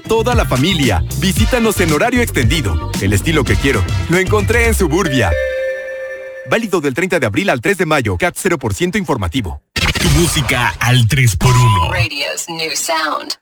toda la familia. Visítanos en horario extendido. El estilo que quiero, lo encontré en Suburbia. Válido del 30 de abril al 3 de mayo. CAT 0% informativo. Tu música al 3x1. Radio's new sound.